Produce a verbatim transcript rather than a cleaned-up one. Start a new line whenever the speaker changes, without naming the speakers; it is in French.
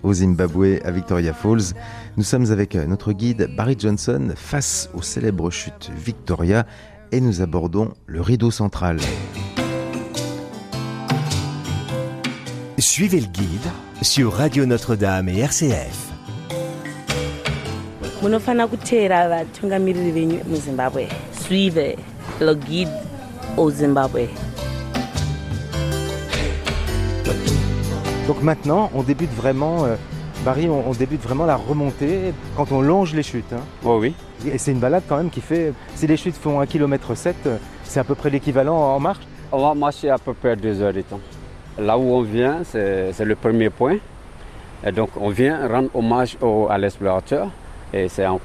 au Zimbabwe, à Victoria Falls. Nous sommes avec notre guide Barry Johnson face aux célèbres chutes Victoria et nous abordons le rideau central.
Suivez le guide sur Radio Notre-Dame et R C F.
Munofana kutera vatungamiriri venyu muZimbabwe. Suivez le guide au Zimbabwe.
Donc maintenant, on débute vraiment, euh, Barry, on, on débute vraiment la remontée quand on longe les chutes. Hein.
Oh oui.
Et c'est une balade quand même qui fait, si les chutes font un kilomètre sept, c'est à peu près l'équivalent en marche.
On va marcher à peu près deux heures de temps. Là où on vient, c'est, c'est le premier point. Et donc on vient rendre hommage au, à l'explorateur. Et c'est en